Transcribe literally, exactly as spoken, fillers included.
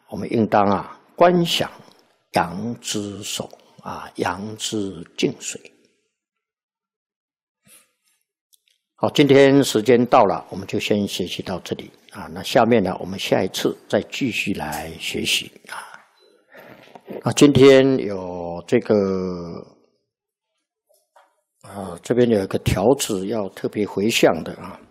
我们应当啊观想阳之手啊，阳之净水。好，今天时间到了，我们就先学习到这里啊。那下面呢，我们下一次再继续来学习啊。啊，今天有这个啊，这边有一个条子要特别回向的啊。